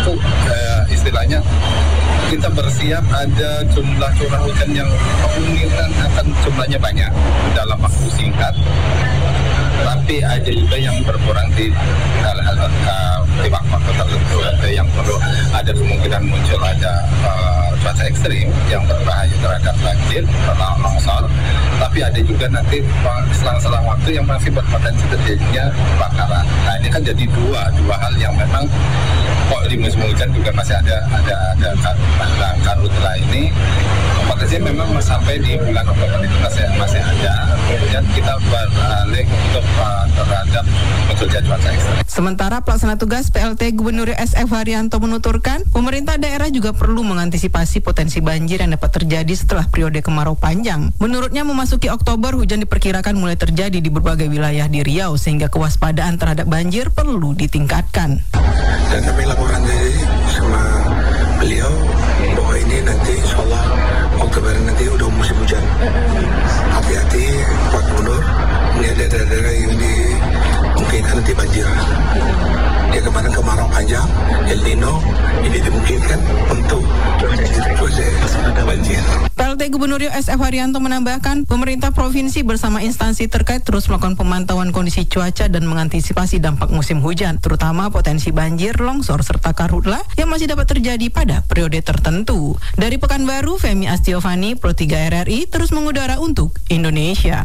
untuk istilahnya kita bersiap ada jumlah curah hujan yang kemungkinan akan jumlahnya banyak dalam waktu singkat. Tapi ada juga yang berkurang di hal-hal di waktu tertentu. Ada yang perlu ada kemungkinan muncul cuaca ekstrim yang berbahaya terhadap banjir, longsor. Tapi ada juga nanti selang-selang waktu yang masih berpotensi terjadinya kebakaran. Nah ini kan jadi dua hal yang memang kok di musim hujan juga masih ada karhutla ini potensinya memang sampai di bulan Oktober itu masih ada. Kemudian kita beralih untuk terhadap munculnya cuaca ekstrim. Sementara pelaksana tugas PLT Gubernur SF Haryanto menuturkan, pemerintah daerah juga perlu mengantisipasi potensi banjir yang dapat terjadi setelah periode kemarau panjang. Menurutnya memasuki Oktober hujan diperkirakan mulai terjadi di berbagai wilayah di Riau sehingga kewaspadaan terhadap banjir perlu ditingkatkan. Dan kami laporan dari sama beliau bahwa ini nanti insyaallah Oktober nanti udah musim hujan. Hati-hati Pak Gubernur, ini ada daerah yang dimungkinkan nanti banjir. Dia kemarin kemarau panjang, El Nino, ini dimungkinkan untuk banjir. PLT Gubernur SF Haryanto menambahkan, pemerintah provinsi bersama instansi terkait terus melakukan pemantauan kondisi cuaca dan mengantisipasi dampak musim hujan, terutama potensi banjir, longsor, serta karhutla yang masih dapat terjadi pada periode tertentu. Dari Pekanbaru, Femi Astiovani, Pro 3 RRI, terus mengudara untuk Indonesia.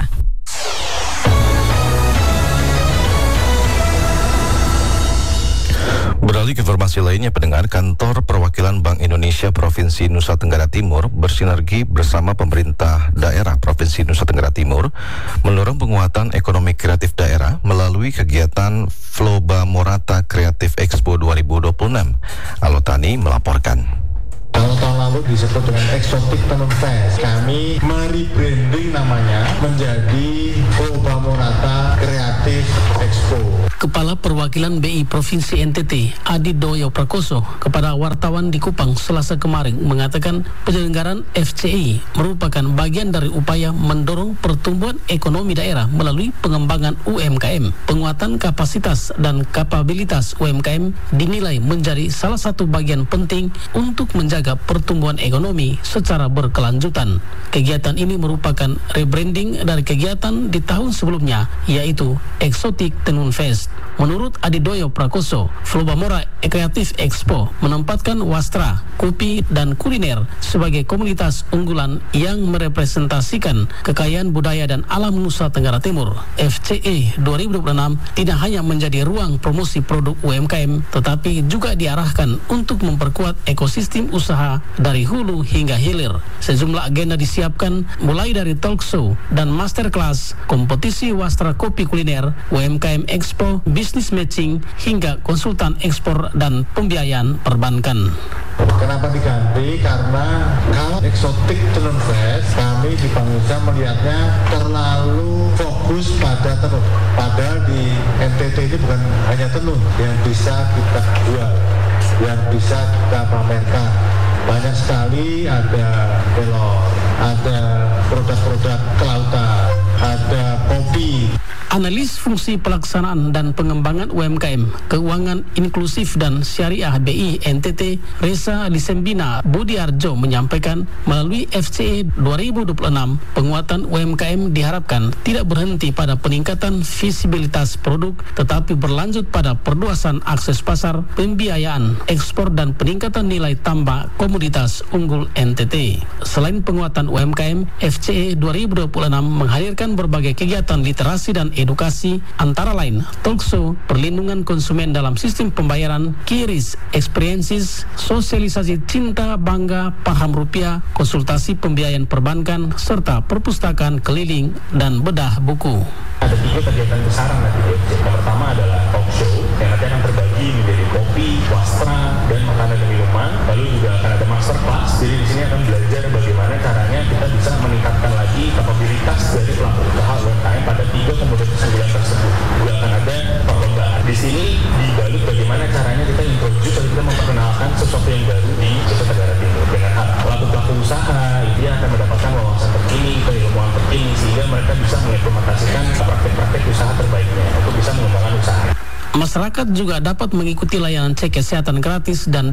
Beralih ke informasi lainnya, pendengar, Kantor Perwakilan Bank Indonesia Provinsi Nusa Tenggara Timur bersinergi bersama pemerintah daerah Provinsi Nusa Tenggara Timur mendorong penguatan ekonomi kreatif daerah melalui kegiatan Floba Morata Creative Expo 2026. Alotani melaporkan. Kalau tahun lalu disebut dengan Exotic Tenun Fest, kami merebranding namanya menjadi Floba Morata Creative Expo. Kepala Perwakilan BI Provinsi NTT, Adi Doyo Prakoso, kepada wartawan di Kupang Selasa kemarin mengatakan penyelenggaraan FCI merupakan bagian dari upaya mendorong pertumbuhan ekonomi daerah melalui pengembangan UMKM. Penguatan kapasitas dan kapabilitas UMKM dinilai menjadi salah satu bagian penting untuk menjaga pertumbuhan ekonomi secara berkelanjutan. Kegiatan ini merupakan rebranding dari kegiatan di tahun sebelumnya, yaitu Exotic Tenun Fest. Menurut Adidoyo Prakoso, Floba Mora Creative Expo menempatkan wastra, kopi, dan kuliner sebagai komunitas unggulan yang merepresentasikan kekayaan budaya dan alam Nusa Tenggara Timur. FCE 2026 tidak hanya menjadi ruang promosi produk UMKM, tetapi juga diarahkan untuk memperkuat ekosistem usaha dari hulu hingga hilir. Sejumlah agenda disiapkan mulai dari talk show dan masterclass, kompetisi wastra kopi kuliner, UMKM Expo, bisnis matching, hingga konsultan ekspor dan pembiayaan perbankan. Kenapa diganti? Karena kalau Exotic Tenun Fest, kami di Bank Indonesia melihatnya terlalu fokus pada tenun. Padahal di NTT ini bukan hanya tenun yang bisa kita jual, yang bisa kita pamerkan. Banyak sekali, ada pelor, ada produk-produk kelautan, ada kopi. Analis fungsi pelaksanaan dan pengembangan UMKM, keuangan inklusif dan syariah BI NTT, Reza Lisembina Budiarjo menyampaikan, melalui FCE 2026, penguatan UMKM diharapkan tidak berhenti pada peningkatan visibilitas produk, tetapi berlanjut pada perluasan akses pasar, pembiayaan, ekspor, dan peningkatan nilai tambah komoditas unggul NTT. Selain penguatan UMKM, FCE 2026 menghadirkan berbagai kegiatan literasi dan edukasi, antara lain talk show, perlindungan konsumen dalam sistem pembayaran, QRIS, experiences, sosialisasi cinta, bangga, paham rupiah, konsultasi pembiayaan perbankan, serta perpustakaan keliling dan bedah buku. Ada 3 kegiatan besaran nanti. Yang pertama adalah talk show yang nanti akan terbagi menjadi kopi, wastra, dan makanan dan minuman. Lalu juga akan ada master class. Jadi di sini akan belajar bagaimana caranya kita bisa meningkatkan lagi kapabilitas dari pelaku usaha UMKM pada 3 komoditas unggulan tersebut. Juga akan ada perlombaan. Di sini dibalut bagaimana caranya kita introduce atau kita memperkenalkan sesuatu yang baru di Nusa Tenggara Timur. Dengan pelaku usaha, dia akan mendapatkan wawasan terkini, keilmuan terkini, sehingga mereka bisa mengimplementasikan praktek-praktek usaha terbaiknya untuk bisa mengembangkan usaha. Masyarakat juga dapat mengikuti layanan cek kesehatan gratis dan